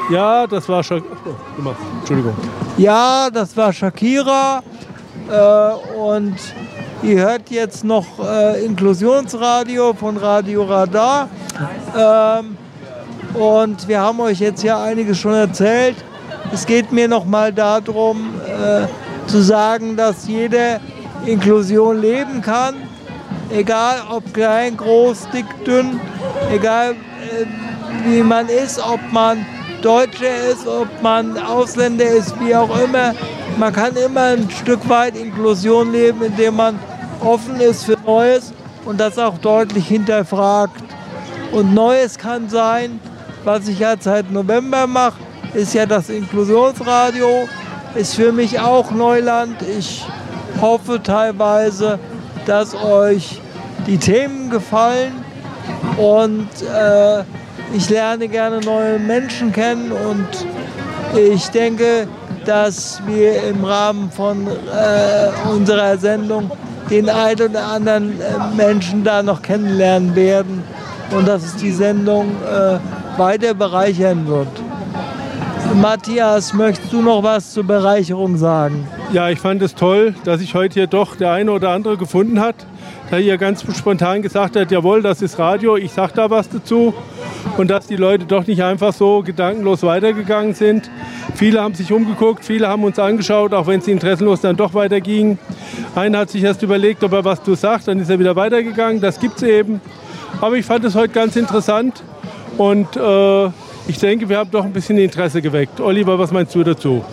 Ja, das war Entschuldigung. Ja, das war Shakira. Und ihr hört jetzt noch Inklusionsradio von Radio Radar. Und wir haben euch jetzt ja einiges schon erzählt. Es geht mir noch mal darum, zu sagen, dass jeder Inklusion leben kann. Egal ob klein, groß, dick, dünn, egal wie man ist, ob man Deutscher ist, ob man Ausländer ist, wie auch immer. Man kann immer ein Stück weit Inklusion leben, indem man offen ist für Neues und das auch deutlich hinterfragt. Und Neues kann sein, was ich ja seit November mache, ist ja das Inklusionsradio, ist für mich auch Neuland. Ich hoffe teilweise, dass euch die Themen gefallen und ich lerne gerne neue Menschen kennen und ich denke, dass wir im Rahmen von unserer Sendung den einen oder anderen Menschen da noch kennenlernen werden und dass es die Sendung weiter bereichern wird. Matthias, möchtest du noch was zur Bereicherung sagen? Ja, ich fand es toll, dass sich heute hier doch der eine oder andere gefunden hat, der hier ganz spontan gesagt hat, jawohl, das ist Radio, ich sag da was dazu. Und dass die Leute doch nicht einfach so gedankenlos weitergegangen sind. Viele haben sich umgeguckt, viele haben uns angeschaut, auch wenn sie interessenlos dann doch weitergingen. Einer hat sich erst überlegt, ob er was du sagst, dann ist er wieder weitergegangen, das gibt es eben. Aber ich fand es heute ganz interessant und ich denke, wir haben doch ein bisschen Interesse geweckt. Oliver, was meinst du dazu?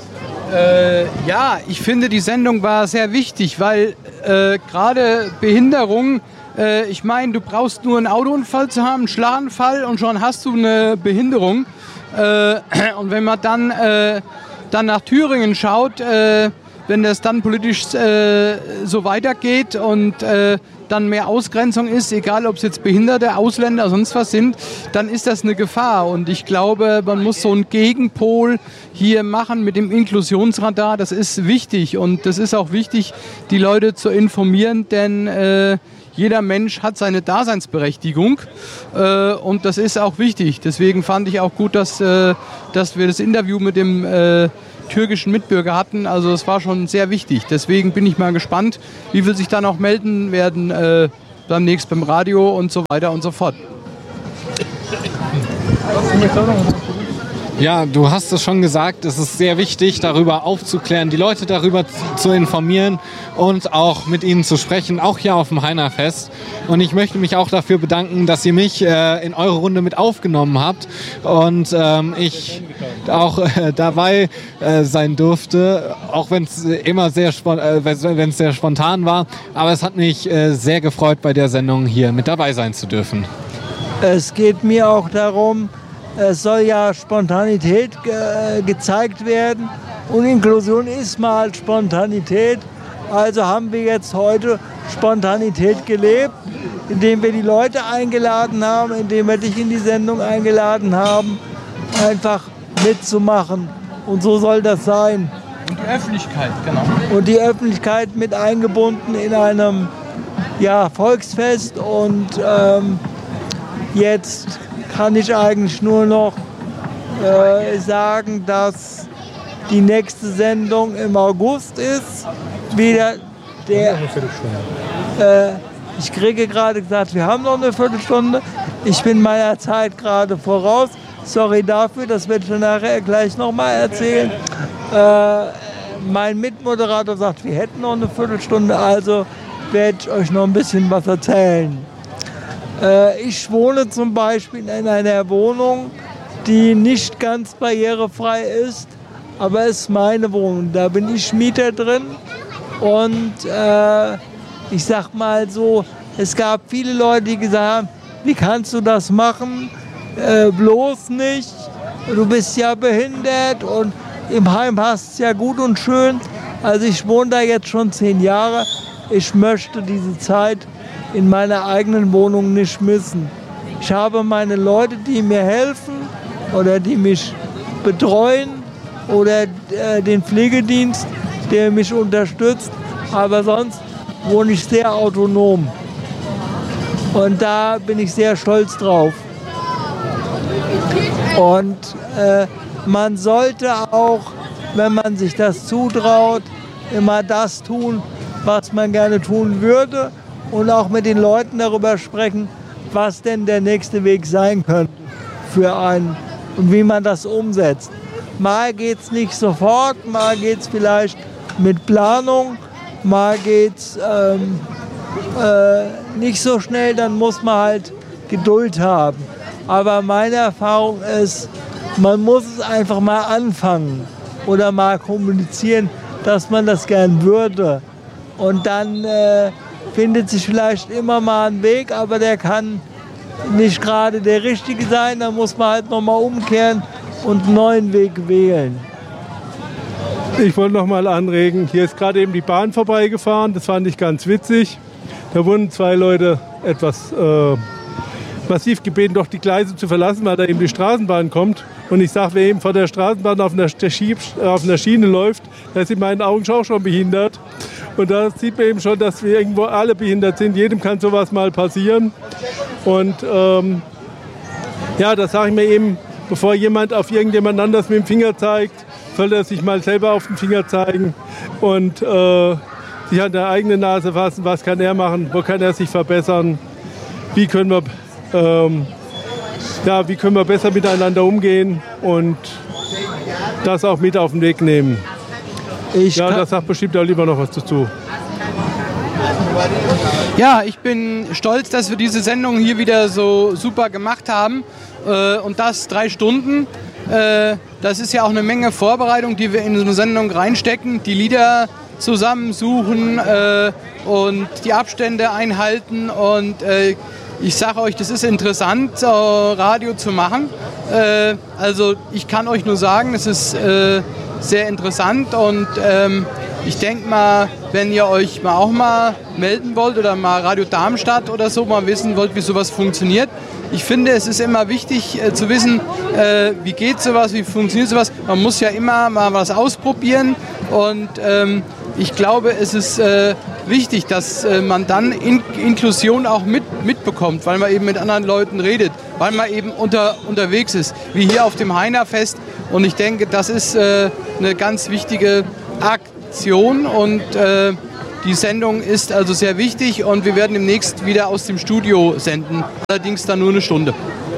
Ja, ich finde, die Sendung war sehr wichtig, weil gerade Behinderung, ich meine, du brauchst nur einen Autounfall zu haben, einen Schlaganfall und schon hast du eine Behinderung. Und wenn man dann nach Thüringen schaut, wenn das dann politisch so weitergeht und dann mehr Ausgrenzung ist, egal ob es jetzt Behinderte, Ausländer, sonst was sind, dann ist das eine Gefahr. Und ich glaube, man muss so einen Gegenpol hier machen mit dem Inklusionsradar. Das ist wichtig und das ist auch wichtig, die Leute zu informieren, denn jeder Mensch hat seine Daseinsberechtigung und das ist auch wichtig. Deswegen fand ich auch gut, dass wir das Interview mit dem türkischen Mitbürger hatten. Also es war schon sehr wichtig. Deswegen bin ich mal gespannt, wie viel sich da noch melden werden demnächst beim Radio und so weiter und so fort. Ja, du hast es schon gesagt, es ist sehr wichtig, darüber aufzuklären, die Leute darüber zu informieren und auch mit ihnen zu sprechen, auch hier auf dem Heinerfest. Und ich möchte mich auch dafür bedanken, dass ihr mich in eure Runde mit aufgenommen habt und ich auch dabei sein durfte, auch wenn es immer sehr spontan war. Aber es hat mich sehr gefreut, bei der Sendung hier mit dabei sein zu dürfen. Es geht mir auch darum, es soll ja Spontanität gezeigt werden und Inklusion ist mal Spontanität. Also haben wir jetzt heute Spontanität gelebt, indem wir die Leute eingeladen haben, indem wir dich in die Sendung eingeladen haben, einfach mitzumachen. Und so soll das sein. Und die Öffentlichkeit, genau. Und die Öffentlichkeit mit eingebunden in einem Volksfest und jetzt kann ich eigentlich nur noch sagen, dass die nächste Sendung im August ist. Wieder ich kriege gerade gesagt, wir haben noch eine Viertelstunde. Ich bin meiner Zeit gerade voraus. Sorry dafür, das werde ich nachher gleich nochmal erzählen. Mein Mitmoderator sagt, wir hätten noch eine Viertelstunde, also werde ich euch noch ein bisschen was erzählen. Ich wohne zum Beispiel in einer Wohnung, die nicht ganz barrierefrei ist, aber es ist meine Wohnung. Da bin ich Mieter drin und ich sag mal so, es gab viele Leute, die gesagt haben, wie kannst du das machen? Bloß nicht, du bist ja behindert und im Heim hast du es ja gut und schön. Also ich wohne da jetzt schon 10 Jahre. Ich möchte diese Zeit in meiner eigenen Wohnung nicht missen. Ich habe meine Leute, die mir helfen oder die mich betreuen oder den Pflegedienst, der mich unterstützt. Aber sonst wohne ich sehr autonom. Und da bin ich sehr stolz drauf. Und man sollte auch, wenn man sich das zutraut, immer das tun, was man gerne tun würde und auch mit den Leuten darüber sprechen, was denn der nächste Weg sein könnte für einen und wie man das umsetzt. Mal geht es nicht sofort, mal geht es vielleicht mit Planung, mal geht es nicht so schnell, dann muss man halt Geduld haben. Aber meine Erfahrung ist, man muss es einfach mal anfangen oder mal kommunizieren, dass man das gern würde. Und dann findet sich vielleicht immer mal ein Weg, aber der kann nicht gerade der richtige sein. Da muss man halt nochmal umkehren und einen neuen Weg wählen. Ich wollte noch mal anregen, hier ist gerade eben die Bahn vorbeigefahren, das fand ich ganz witzig. Da wurden 2 Leute etwas massiv gebeten, doch die Gleise zu verlassen, weil da eben die Straßenbahn kommt. Und ich sage, wer eben vor der Straßenbahn auf einer Schiene läuft, der ist in meinen Augen auch schon behindert. Und da sieht man eben schon, dass wir irgendwo alle behindert sind. Jedem kann sowas mal passieren. Und ja, das sage ich mir eben, bevor jemand auf irgendjemand anders mit dem Finger zeigt, soll er sich mal selber auf den Finger zeigen und sich an der eigenen Nase fassen. Was kann er machen? Wo kann er sich verbessern? Wie können wir besser miteinander umgehen und das auch mit auf den Weg nehmen? Da sagt bestimmt auch lieber noch was dazu. Ja, ich bin stolz, dass wir diese Sendung hier wieder so super gemacht haben. Und das 3 Stunden. Das ist ja auch eine Menge Vorbereitung, die wir in so eine Sendung reinstecken. Die Lieder zusammensuchen und die Abstände einhalten. Und ich sage euch, das ist interessant, Radio zu machen. Also ich kann euch nur sagen, es ist sehr interessant und ich denke mal, wenn ihr euch auch mal melden wollt oder mal Radio Darmstadt oder so mal wissen wollt, wie sowas funktioniert. Ich finde, es ist immer wichtig zu wissen, wie geht sowas, wie funktioniert sowas. Man muss ja immer mal was ausprobieren und ich glaube, es ist wichtig, dass man dann Inklusion auch mitbekommt, weil man eben mit anderen Leuten redet, weil man eben unterwegs ist, wie hier auf dem Heinerfest. Und ich denke, das ist eine ganz wichtige Aktion und die Sendung ist also sehr wichtig und wir werden demnächst wieder aus dem Studio senden, allerdings dann nur eine Stunde.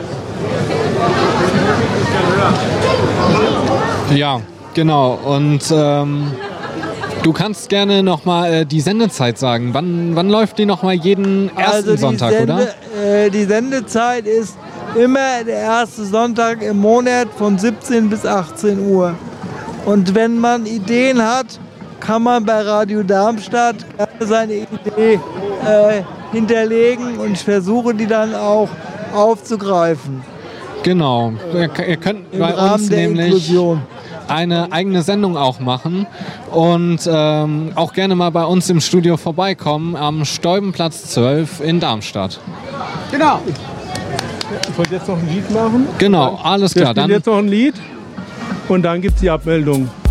Ja, genau. Und du kannst gerne nochmal die Sendezeit sagen. Wann läuft die nochmal jeden ersten Sonntag, oder? Die Sendezeit ist immer der erste Sonntag im Monat von 17 bis 18 Uhr. Und wenn man Ideen hat, kann man bei Radio Darmstadt gerne seine Idee hinterlegen und ich versuche die dann auch aufzugreifen. Genau. Ihr könnt bei uns nämlich eine eigene Sendung auch machen und auch gerne mal bei uns im Studio vorbeikommen am Steubenplatz 12 in Darmstadt. Genau. Ich wollte jetzt noch ein Lied machen. Genau, alles klar. Dann jetzt noch ein Lied und dann gibt es die Abmeldung.